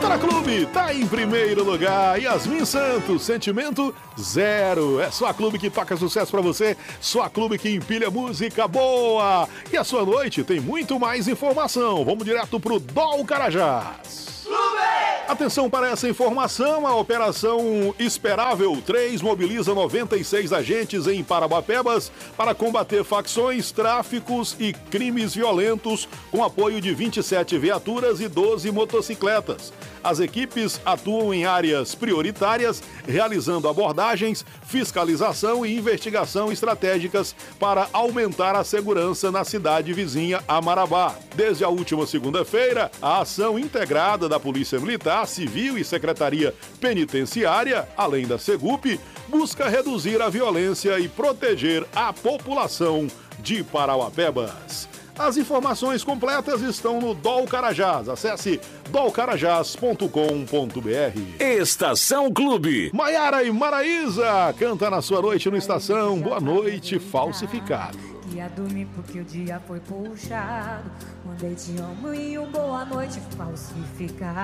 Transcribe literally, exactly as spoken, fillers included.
Ultra Clube tá em primeiro lugar. Yasmin Santos, sentimento zero. É só a clube que toca sucesso pra você, só a clube que empilha música boa. E a sua noite tem muito mais informação. Vamos direto pro Dol Carajás. Atenção para essa informação, a Operação Esperável três mobiliza noventa e seis agentes em Parauapebas para combater facções, tráficos e crimes violentos com apoio de vinte e sete viaturas e doze motocicletas. As equipes atuam em áreas prioritárias, realizando abordagens, fiscalização e investigação estratégicas para aumentar a segurança na cidade vizinha a Marabá. Desde a última segunda-feira, a ação integrada da Polícia Militar, Civil e Secretaria Penitenciária, além da Segup, busca reduzir a violência e proteger a população de Parauapebas. As informações completas estão no Dol Carajás. Acesse dol carajás ponto com ponto br. Estação Clube. Maiara e Maraísa canta na sua noite no Estação. Boa noite, falsificado. Ia dormir porque o dia foi puxado. Mandei te amo e um boa noite falsificado.